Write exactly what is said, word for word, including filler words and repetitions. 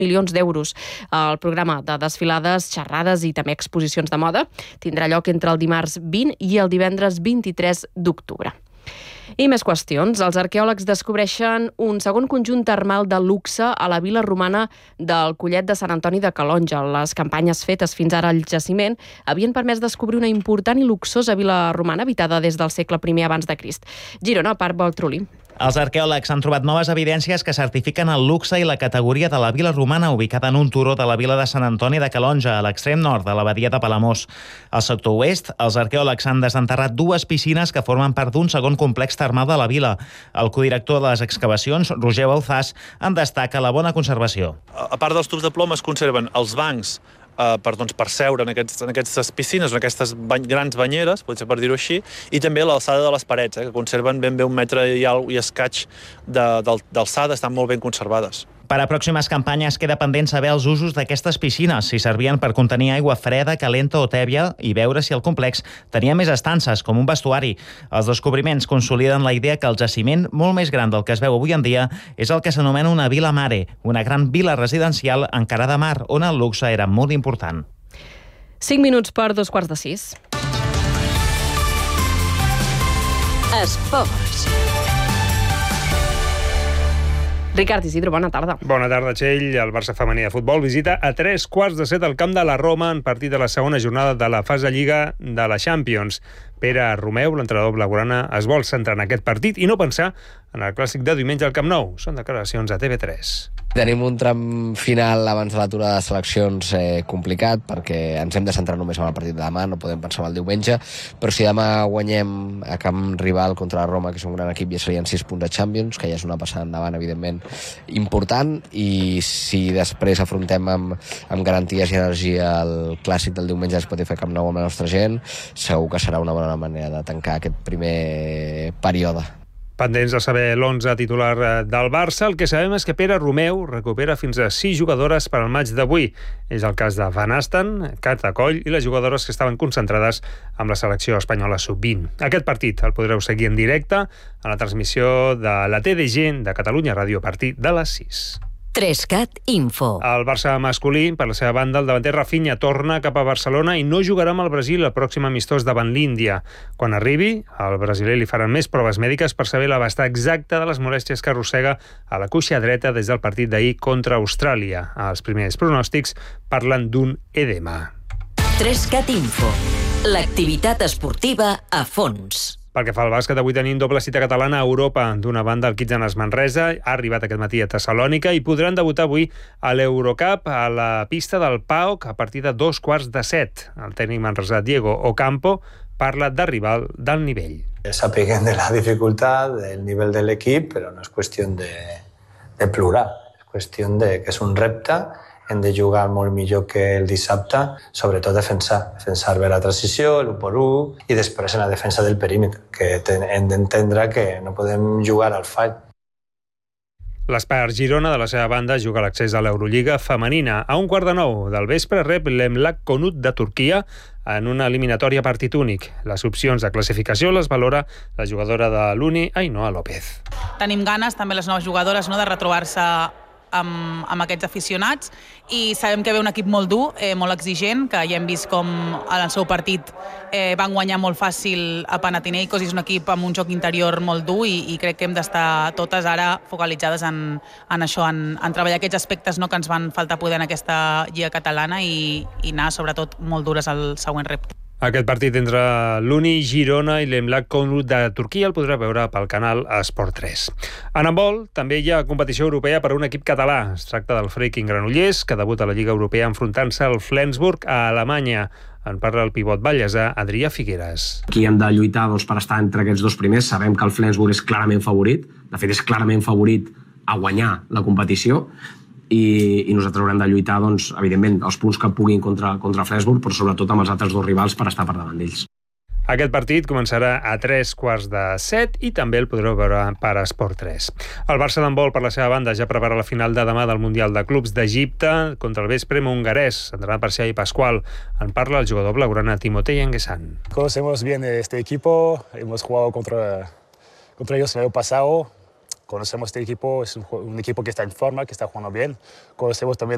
milions d'euros. El programa de desfilades, xerrades i també exposicions de moda tindrà lloc entre el dimarts vint i el divendres vint-i-tres d'octubre. I més qüestions. Els arqueòlegs descobreixen un segon conjunt termal de luxe a la vila romana del Collet de Sant Antoni de Calonge. Les campanyes fetes fins ara al jaciment havien permès descobrir una important i luxosa vila romana habitada des del segle primer abans de Crist. Girona, Parc Baltrolí. Els arqueòlegs han trobat noves evidències que certifiquen el luxe i la categoria de la vila romana ubicada en un turó de la vila de Sant Antoni de Calonge, a l'extrem nord de l'abadia de Palamós. Al sector oest, els arqueòlegs han desenterrat dues piscines que formen part d'un segon complex termal de la vila. El codirector de les excavacions, Roger Balzàs, en destaca la bona conservació. A part dels tubs de plom es conserven els bancs Uh, per, doncs, per seure en, aquests, en aquestes piscines, en aquestes bany, grans banyeres, potser per dir-ho així, i també l'alçada de les parets, eh, que conserven ben bé un metre i, i escaig d'alçada, estan molt ben conservades. Per a pròximes campanyes queda pendent saber els usos d'aquestes piscines, si servien per contenir aigua freda, calenta o tèbia, i veure si el complex tenia més estances, com un vestuari. Els descobriments consoliden la idea que el jaciment, molt més gran del que es veu avui en dia, és el que s'anomena una vila mare, una gran vila residencial encarada a mar, on el luxe era molt important. Cinc minuts per dos quarts de sis. Esports. Ricard Isidro, bona tarda. Bona tarda, Txell. El Barça femení de futbol visita a tres quarts de set al camp de la Roma en partit de la segona jornada de la fase Lliga de la Champions. Pere Romeu, l'entrenador blaugrana, es vol centrar en aquest partit i no pensar en el clàssic de diumenge al Camp Nou. Són declaracions a T V tres. Tenim un tram final abans de l'aturada de seleccions eh, complicat perquè ens hem de centrar només en el partit de demà, no podem pensar en el diumenge, però si demà guanyem a camp rival contra la Roma, que és un gran equip, ja serien sis punts de Champions, que ja és una passada endavant, evidentment, important, i si després afrontem amb, amb garanties i energia el clàssic del diumenge a Spotify Camp Nou amb la nostra gent, segur que serà una bona manera de tancar aquest primer període. Pendents de saber l'onze titular del Barça, el que sabem és que Pere Romeu recupera fins a sis jugadores per al maig d'avui. És el cas de Van Asten, Cata Coll i les jugadores que estaven concentrades amb la selecció espanyola sub vint. Aquest partit el podreu seguir en directe a la transmissió de la T D G de Catalunya Ràdio a partir de les sis. Trescat Info. El Barça masculí, per la seva banda, el davanter Rafinha torna cap a Barcelona i no jugarà amb el Brasil el pròxim amistós davant l'Índia. Quan arribi, al brasiler li faran més proves mèdiques per saber l'abast exacte de les molèsties que arrossega a la cuixa dreta des del partit d'ahir contra Austràlia. Els primers pronòstics parlen d'un edema. Trescat Info. L'activitat esportiva a fons. Pel que fa al bàsquet, avui tenim doble cita catalana a Europa. D'una banda, el Kitsanas Manresa ha arribat aquest matí a Tessalònica i podran debutar avui a l'Eurocup a la pista del P A O C a partir de dos quarts de set. El tècnic manresà Diego Ocampo parla de rival del nivell. Sapiguen de la dificultat, del nivell de l'equip, però no és qüestió de, de plorar. És qüestió de que és un repte, hem de jugar molt millor que el dissabte, sobretot defensar, defensar bé la transició, l'u per u, i després en la defensa del perímetre, que hem d'entendre que no podem jugar al fall. L'Espar Girona, de la seva banda, juga l'accés a l'Eurolliga femenina. A un quart de nou del vespre rep l'Emlak Konut de Turquia en una eliminatòria partit únic. Les opcions de classificació les valora la jugadora de l'Uni, Ainhoa López. Tenim ganes, també les noves jugadores, no, de retrobar-se amb, amb aquests aficionats, i sabem que ve un equip molt dur, eh, molt exigent, que ja hem vist com en el seu partit eh, van guanyar molt fàcil a Panathinaikos, i és un equip amb un joc interior molt dur, i, i crec que hem d'estar totes ara focalitzades en, en això, en, en treballar aquests aspectes, no, que ens van faltar poder en aquesta lliga catalana, i, i anar sobretot molt dures al següent repte. Aquest partit entre l'Uni Girona i l'Emlak Konut de Turquia el podrà veure pel canal Esport tres. En handbol també hi ha competició europea per a un equip català. Es tracta del Freiking Granollers, que debuta a la Lliga Europea enfrontant-se al Flensburg a Alemanya. En parla el pivot ballesà Adrià Figueres. Aquí hem de lluitar doncs, per estar entre aquests dos primers. Sabem que el Flensburg és clarament favorit. De fet, és clarament favorit a guanyar la competició. I, i nosaltres haurem de lluitar, doncs, evidentment, els punts que puguin contra, contra Flensburg, però sobretot amb els altres dos rivals per estar per davant d'ells. Aquest partit començarà a tres quarts de set i també el podreu veure per Esport tres. El Barça d'handbol, per la seva banda, ja prepara la final de demà del Mundial de Clubs d'Egipte contra el vespre hongarès, entrenat per Xavi Pascual. En parla el jugador blaugrana Timotei Anguessan. Conocemos bien este equipo, hemos jugado contra, contra ellos el año pasado. Conocemos este equipo, es un, un equipo que está en forma, que está jugando bien. Conocemos también